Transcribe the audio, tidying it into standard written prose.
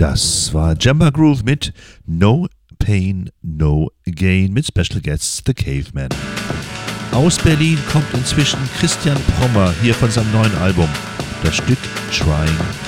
Das war Jamba Groove mit No Pain, No Gain mit Special Guests The Caveman. Aus Berlin kommt inzwischen Christian Prommer hier von seinem neuen Album. Das Stück Trying